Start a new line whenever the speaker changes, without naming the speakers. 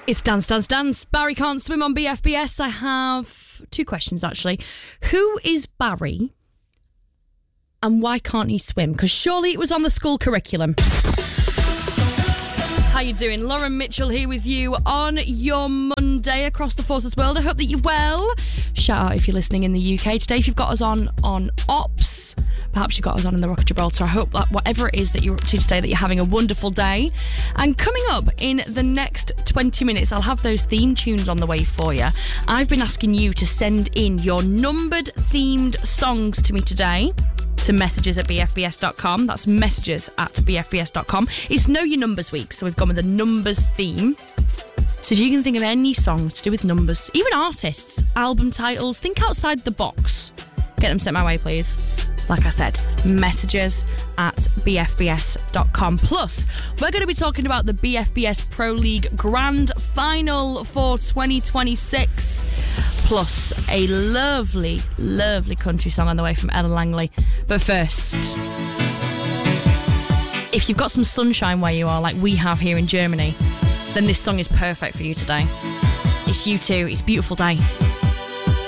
It's Dance, Dance, Dance. Barry Can't Swim on BFBS. I have two questions, actually. Who is Barry and why can't he swim? Because surely it was on the school curriculum. How you doing? Lauren Mitchell here with you on your Monday across the Forces world. I hope that you're well. Shout out if you're listening in the UK today. If you've got us on Ops, perhaps you've got us on in the Rock of Gibraltar. I hope that whatever it is that you're up to today, that you're having a wonderful day. And coming up in the next 20 minutes, I'll have those theme tunes on the way for you. I've been asking you to send in your numbered themed songs to me today to messages@bfbs.com. That's messages@bfbs.com. It's Know Your Numbers week, so we've gone with a numbers theme. So if you can think of any songs to do with numbers, even artists, album titles, think outside the box. Get them sent my way, please. Like I said, messages@bfbs.com. Plus, we're going to be talking about the BFBS Pro League Grand Final for 2026. Plus, a lovely, lovely country song on the way from Ellen Langley. But first, if you've got some sunshine where you are, like we have here in Germany, then this song is perfect for you today. It's U2, it's Beautiful Day.